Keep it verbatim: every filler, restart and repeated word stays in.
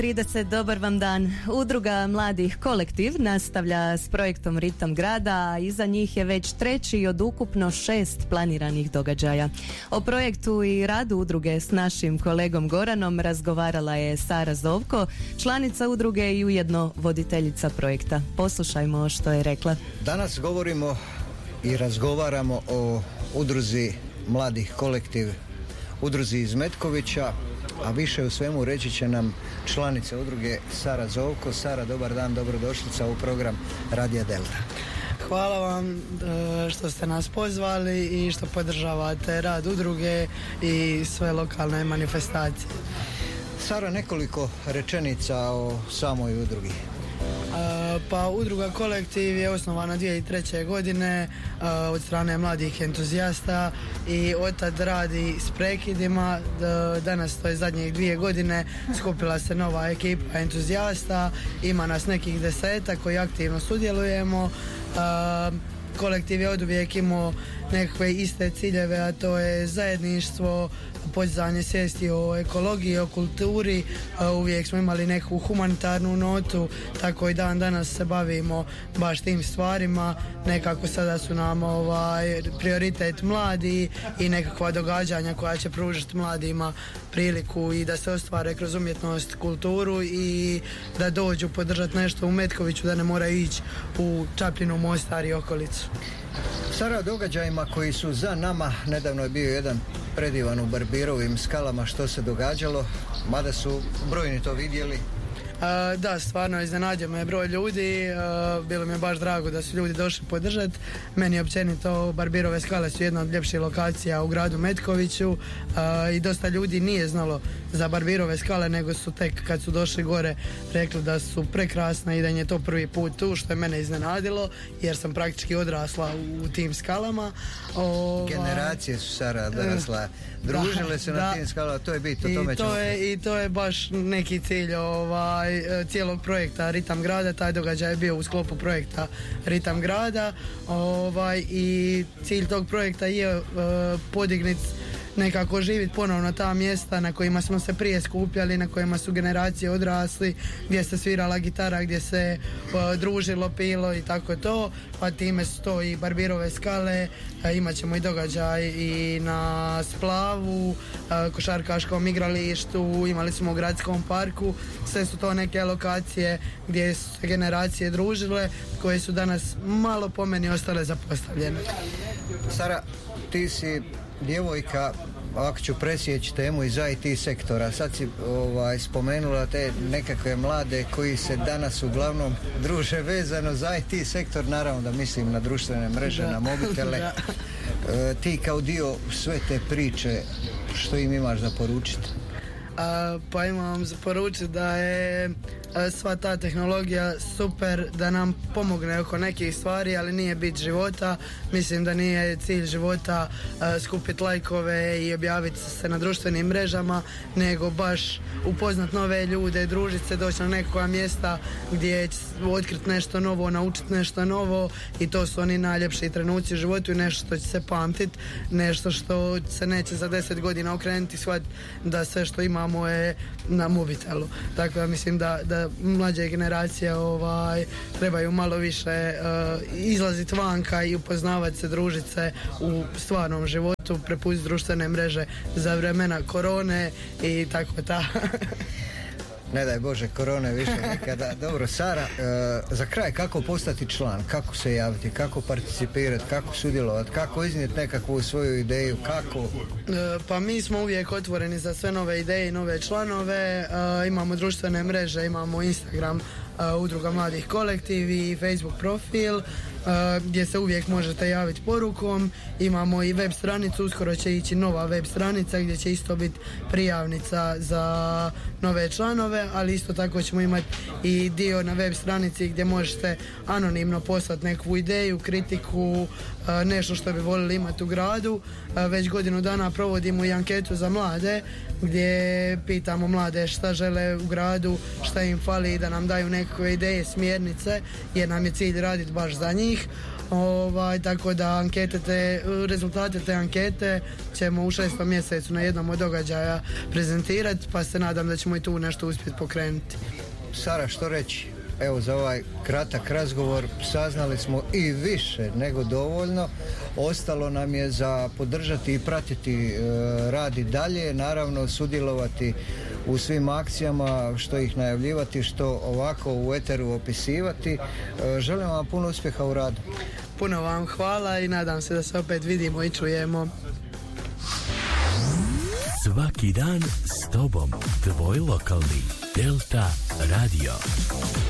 trideset, dobar vam dan. Udruga mladih Kolektiv nastavlja s projektom Ritam grada, a iza njih je već treći od ukupno šest planiranih događaja. O projektu i radu udruge s našim kolegom Goranom razgovarala je Sara Zovko, članica udruge i ujedno voditeljica projekta. Poslušajmo što je rekla. Danas govorimo i razgovaramo o udruzi mladih Kolektiv, udruzi iz Metkovića, a više u svemu reći će nam članica udruge Sara Zovko. Sara, dobar dan, dobrodošlica u program Radija Delta. Hvala vam što ste nas pozvali i što podržavate rad udruge i sve lokalne manifestacije. Sara, nekoliko rečenica o samoj udrugi. Pa udruga Kolektiv je osnovana dvije tisuće treće. godine od strane mladih entuzijasta i od tad radi s prekidima. Danas, to je zadnjih dvije godine, skupila se nova ekipa entuzijasta, ima nas nekih desetak koji aktivno sudjelujemo. Kolektiv je oduvijek imao nekakve iste ciljeve, a to je zajedništvo, podizanje svijesti o ekologiji, o kulturi. Uvijek smo imali neku humanitarnu notu, tako i dan danas se bavimo baš tim stvarima. Nekako sada su nam ovaj, prioritet mladi i nekakva događanja koja će pružiti mladima priliku i da se ostvare kroz umjetnost, kulturu i da dođu podržati nešto u Metkoviću, da ne moraju ići u Čapljinu, Mostar i okolicu. Sara, događajima koji su za nama, nedavno je bio jedan predivan u Barbirovim skalama, što se događalo, mada su brojni to vidjeli. Uh, da, stvarno iznenadio me broj ljudi, uh, bilo mi je baš drago da su ljudi došli podržati. Meni općenito Barbirove skale su jedna od ljepših lokacija u gradu Metkoviću uh, i dosta ljudi nije znalo za Barbirove skale, nego su tek kad su došli gore rekli da su prekrasne i da im je to prvi put tu, što je mene iznenadilo jer sam praktički odrasla u, u tim skalama. O, generacije su, Sara, odrasla, družile da, se na da, tim skalama, to je bit, o tome ćemo. I to je baš neki cilj ovaj, cijelog projekta Ritam grada. Taj događaj je bio u sklopu projekta Ritam grada ovaj, i cilj tog projekta je uh, podignuti, nekako živjeti ponovno ta mjesta na kojima smo se prije skupljali, na kojima su generacije odrasli, gdje se svirala gitara, gdje se uh, družilo, pilo i tako to, pa time su to i Barbirove skale, uh, imat ćemo i događaj i na Splavu, uh, košarkaškom igralištu, imali smo u gradskom parku, sve su to neke lokacije gdje su se generacije družile, koje su danas malo po meni ostale zapostavljene. Sara, ti si djevojka, ako ću presjeći temu iz I T sektora, sad si ovaj, spomenula te nekakve mlade koji se danas uglavnom druže vezano za I T sektor, naravno da mislim na društvene mreže, da. Na mobitele. Da. E, ti kao dio sve te priče, što im imaš za poručiti? A, pa imam za poručiti da je a, sva ta tehnologija super, da nam pomogne oko nekih stvari, ali nije bit života. Mislim da nije cilj života a, skupiti lajkove i objaviti se na društvenim mrežama, nego baš upoznat nove ljude, družiti se, doći na nekakva mjesta gdje će otkriti nešto novo, naučiti nešto novo, i to su oni najljepši trenuci u životu i nešto što će se pamtiti, nešto što se neće za deset godina okrenuti, shvatiti da sve što imamo je na mobitelu. Tako da mislim da, da mlađe generacije ovaj, trebaju malo više uh, izlaziti vanka i upoznavati se, družiti se u stvarnom životu, prepustiti društvene mreže za vremena korone i tako ta. Ne daj Bože korone više nikada. Dobro, Sara, e, za kraj, kako postati član, kako se javiti, kako participirati, kako sudjelovati, kako iznijeti nekakvu svoju ideju, kako? E, pa mi smo uvijek otvoreni za sve nove ideje i nove članove, e, imamo društvene mreže, imamo Instagram, Uh, udruga mladih Kolektiv i Facebook profil uh, gdje se uvijek možete javiti porukom. Imamo i web stranicu, uskoro će ići nova web stranica gdje će isto biti prijavnica za nove članove, ali isto tako ćemo imati i dio na web stranici gdje možete anonimno poslati neku ideju, kritiku, uh, nešto što bi voljeli imati u gradu. Uh, već godinu dana provodimo i anketu za mlade gdje pitamo mlade šta žele u gradu, šta im fali, da nam daju nekakve ideje, smjernice, jer nam je cilj raditi baš za njih. njih. Ovaj, tako da ankete te, rezultate te ankete ćemo u šestom mjesecu na jednom od događaja prezentirati, pa se nadam da ćemo i tu nešto uspjeti pokrenuti. Sara, što reći? Evo, za ovaj kratak razgovor saznali smo i više nego dovoljno. Ostalo nam je za podržati i pratiti e, rad i dalje, naravno sudjelovati u svim akcijama, što ih najavljivati, što ovako u eteru opisivati. E, želim vam puno uspjeha u radu. Puno vam hvala i nadam se da se opet vidimo i čujemo. Svaki dan s tobom, tvoj lokalni Delta Radio.